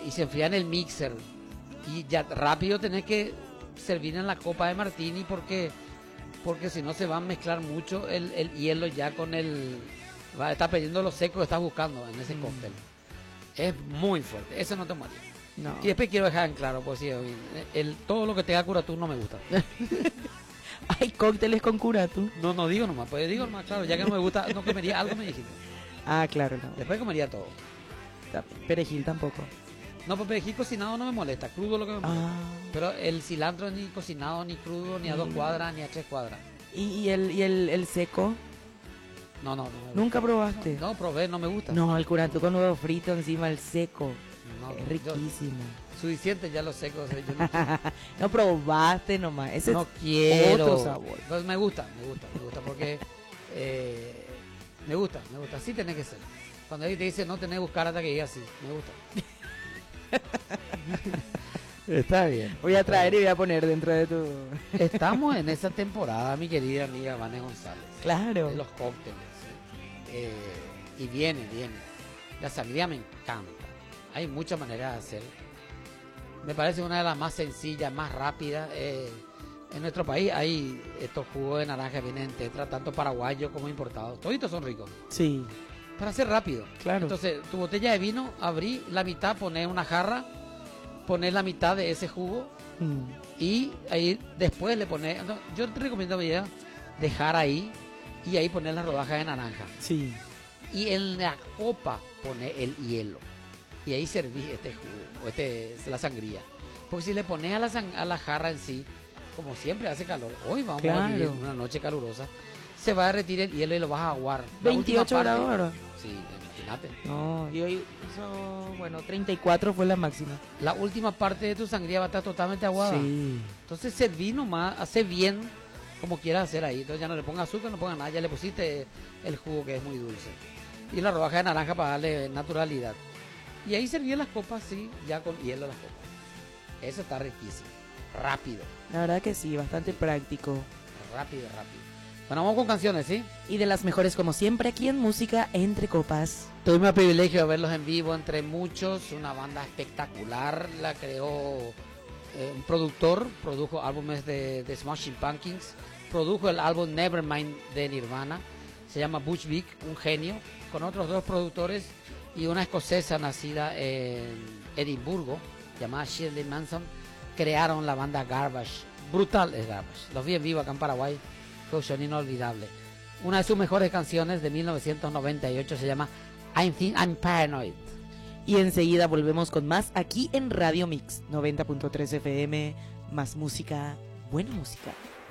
y se enfría en el mixer. Y ya rápido tenés que servir en la copa de martini porque si no se va a mezclar mucho el hielo ya con el... Está perdiendo lo seco que estás buscando en ese cóctel. Es muy fuerte, eso no te moría. No. Y después quiero dejar en claro, pues sí, todo lo que tenga curatur no me gusta. Hay cócteles con curatur. No digo nomás, pues digo nomás, claro, ya que no me gusta, no comería algo, me dijiste. Ah, claro, no. Después comería todo. Perejil tampoco. No, pues perejil cocinado no me molesta, crudo lo que me molesta. Ah. Pero el cilantro ni cocinado, ni crudo, ni a 2 cuadras, ni a 3 cuadras. ¿Y el seco? No. ¿Nunca probaste? No, probé, no me gusta. No, el curatur con huevo frito encima, el seco. No, Es riquísimo. Suficiente ya los secos. Yo no, No probaste nomás. Ese no es quiero. otro sabor. Pues me gusta porque me gusta. Así tiene que ser. Cuando alguien te dice no tenés que buscar hasta que diga así, me gusta. Está bien. Voy a traer y voy a poner dentro de tu... Estamos en esa temporada, mi querida amiga Vane González. Claro. De los cócteles. Y viene. La sangría me encanta. Hay muchas maneras de hacer. Me parece una de las más sencillas, más rápidas. En nuestro país hay estos jugos de naranja que vienen en tetra, tanto paraguayos como importados. Toditos son ricos. Sí. Para hacer rápido. Claro. Entonces, tu botella de vino, abrí la mitad, poner una jarra, poner la mitad de ese jugo y ahí después le pones... No, yo te recomiendo dejar ahí y ahí poner las rodajas de naranja. Sí. Y en la copa poner el hielo. Y ahí servís este jugo, o la sangría. Porque si le pones a la jarra en sí, como siempre hace calor, hoy vamos a vivir una noche calurosa, se va a derretir el hielo y lo vas a aguar. 28 grados ahora. Sí, imagínate. No, y hoy hizo, 34 fue la máxima. La última parte de tu sangría va a estar totalmente aguada. Sí. Entonces serví nomás, hace bien como quieras hacer ahí. Entonces ya no le pongas azúcar, no pongas nada, ya le pusiste el jugo que es muy dulce. Y la rodaja de naranja para darle naturalidad. Y ahí serví las copas, sí, ya con hielo las copas. Eso está riquísimo. Rápido. La verdad que sí, bastante práctico. Rápido. Bueno, vamos con canciones, ¿sí? Y de las mejores como siempre aquí en Música Entre Copas. Tuvimos el privilegio de verlos en vivo entre muchos. Una banda espectacular. La creó un productor. Produjo álbumes de Smashing Pumpkins. Produjo el álbum Nevermind de Nirvana. Se llama Butch Vig, un genio. Con otros 2 productores y una escocesa nacida en Edimburgo, llamada Shirley Manson, crearon la banda Garbage. Brutal es Garbage. Los vi en vivo acá en Paraguay. Fue un show inolvidable. Una de sus mejores canciones de 1998 se llama I Think I'm Paranoid. Y enseguida volvemos con más aquí en Radio Mix 90.3 FM. Más música, buena música.